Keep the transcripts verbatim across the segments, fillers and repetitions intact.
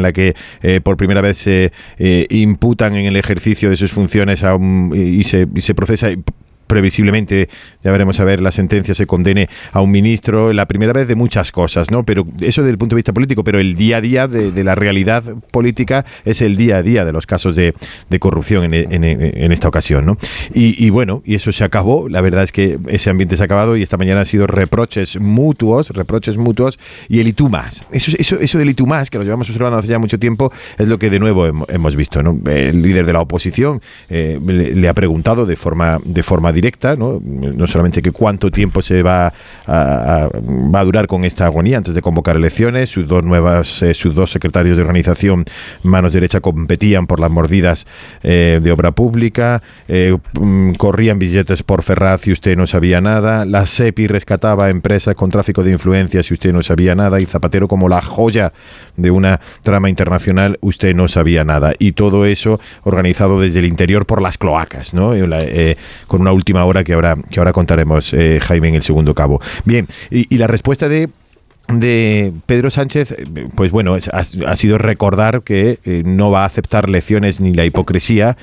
la que eh, por primera vez se eh, imputan en el ejercicio de sus funciones a un, y, se, y se procesa previsiblemente, ya veremos a ver, la sentencia se condene a un ministro, la primera vez de muchas cosas, ¿no? Pero eso desde el punto de vista político, pero el día a día de, de la realidad política es el día a día de los casos de, de corrupción en, en, en esta ocasión, ¿no? Y, y bueno, y eso se acabó, la verdad es que ese ambiente se ha acabado y esta mañana ha sido reproches mutuos, reproches mutuos y el y tú más. Eso, eso, eso del y tú más, que lo llevamos observando hace ya mucho tiempo, es lo que de nuevo hemos visto, ¿no? El líder de la oposición eh, le, le ha preguntado de forma, de forma directa, ¿no? No solamente que cuánto tiempo se va a, a, va a durar con esta agonía antes de convocar elecciones. Sus dos nuevas, eh, sus dos secretarios de organización, manos derecha, competían por las mordidas eh, de obra pública, eh, corrían billetes por Ferraz y usted no sabía nada, la SEPI rescataba empresas con tráfico de influencias y usted no sabía nada, y Zapatero como la joya de una trama internacional, usted no sabía nada, y todo eso organizado desde el interior por las cloacas, ¿no? Eh, con una última hora que ahora, que ahora contaremos, eh, Jaime, en el segundo cabo. Bien, y, y la respuesta de de Pedro Sánchez, pues bueno, ha, ha sido recordar que eh, no va a aceptar lecciones ni la hipocresía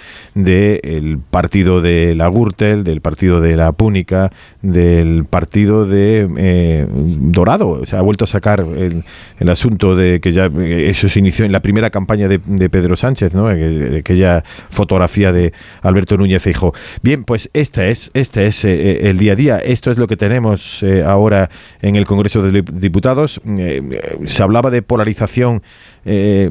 del partido de la Gürtel, del partido de la Púnica, del partido de eh, Dorado. O sea, ha vuelto a sacar el, el asunto de que ya eso se inició en la primera campaña de, de Pedro Sánchez, ¿no? Aquella fotografía de Alberto Núñez Feijóo. Bien, pues este es, este es eh, el día a día. Esto es lo que tenemos eh, ahora en el Congreso de Diputados. Eh, se hablaba de polarización eh,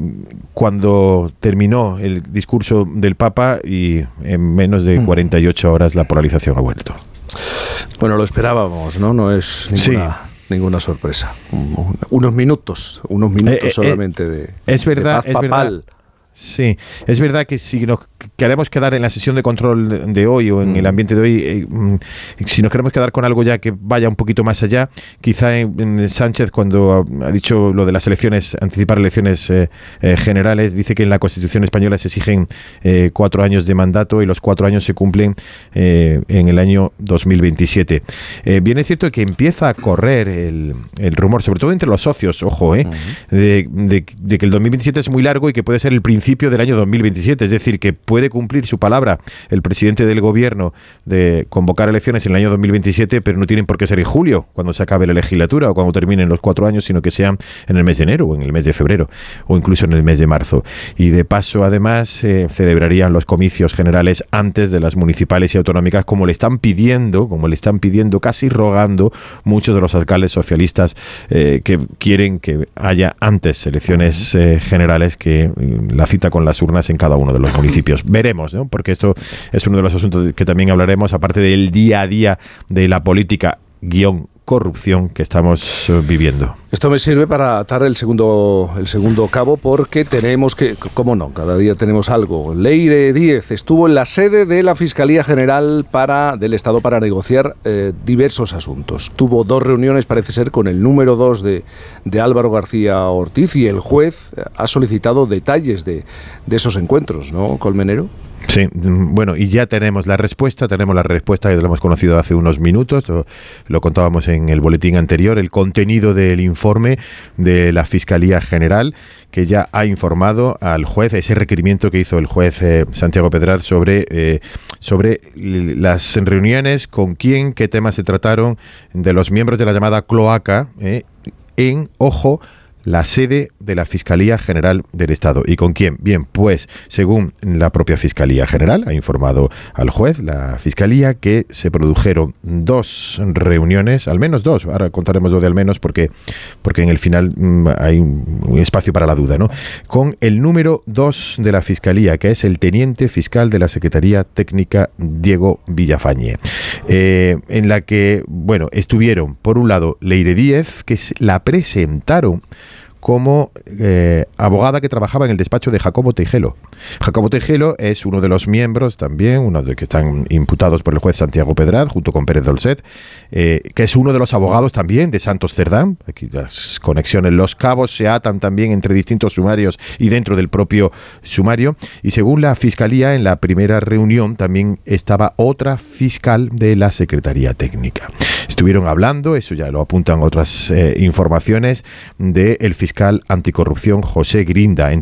cuando terminó el discurso del Papa y en menos de cuarenta y ocho horas la polarización ha vuelto. Bueno, lo esperábamos, ¿no? No es ninguna... Sí. Ninguna sorpresa. Unos minutos, unos minutos eh, eh, solamente de, es verdad, de paz es papal. Verdad. Sí, es verdad que si nos queremos quedar en la sesión de control de hoy o en mm. el ambiente de hoy, eh, si nos queremos quedar con algo ya que vaya un poquito más allá, quizá en, en Sánchez, cuando ha, ha dicho lo de las elecciones, anticipar elecciones eh, eh, generales, dice que en la Constitución española se exigen eh, cuatro años de mandato y los cuatro años se cumplen eh, en el año dos mil veintisiete. Eh, bien es cierto que empieza a correr el, el rumor, sobre todo entre los socios, ojo, eh, mm. de, de, de que el dos mil veintisiete es muy largo y que puede ser el principio del año dos mil veintisiete, es decir, que puede cumplir su palabra el presidente del gobierno de convocar elecciones en el año dos mil veintisiete, pero no tienen por qué ser en julio, cuando se acabe la legislatura o cuando terminen los cuatro años, sino que sean en el mes de enero o en el mes de febrero o incluso en el mes de marzo. Y de paso, además, eh, celebrarían los comicios generales antes de las municipales y autonómicas, como le están pidiendo, como le están pidiendo, casi rogando muchos de los alcaldes socialistas eh, que quieren que haya antes elecciones eh, generales que la cita con las urnas en cada uno de los municipios. Veremos, ¿no? Porque esto es uno de los asuntos que también hablaremos, aparte del día a día de la política guión corrupción que estamos uh, viviendo. Esto me sirve para atar el segundo, el segundo cabo, porque tenemos que, cómo no, cada día tenemos algo. Leire Díez estuvo en la sede de la Fiscalía General para, del Estado para negociar eh, diversos asuntos. Tuvo dos reuniones, parece ser, con el número dos de, de Álvaro García Ortiz, y el juez ha solicitado detalles de, de esos encuentros, ¿no, Colmenero? Sí, bueno, y ya tenemos la respuesta, tenemos la respuesta que lo hemos conocido hace unos minutos, lo, lo contábamos en el boletín anterior, el contenido del informe de la Fiscalía General, que ya ha informado al juez, ese requerimiento que hizo el juez eh, Santiago Pedral sobre, eh, sobre las reuniones, con quién, qué temas se trataron de los miembros de la llamada cloaca, eh, en, ojo, la sede de la Fiscalía General del Estado. ¿Y con quién? Bien, pues según la propia Fiscalía General, ha informado al juez la Fiscalía que se produjeron dos reuniones, al menos dos, ahora contaremos lo de al menos porque, porque en el final mmm, hay un espacio para la duda, ¿no? Con el número dos de la Fiscalía, que es el teniente fiscal de la Secretaría Técnica, Diego Villafañe, eh, en la que, bueno, estuvieron, por un lado, Leire Díez, que la presentaron como eh, abogada que trabajaba en el despacho de Jacobo Teijelo. Jacobo Teijelo es uno de los miembros también, uno de los que están imputados por el juez Santiago Pedral, junto con Pérez Dolcet, eh, que es uno de los abogados también de Santos Cerdán. Aquí las conexiones, los cabos se atan también entre distintos sumarios y dentro del propio sumario. Y según la Fiscalía, en la primera reunión también estaba otra fiscal de la Secretaría Técnica. Estuvieron hablando, eso ya lo apuntan otras eh, informaciones, del fiscal anticorrupción José Grinda,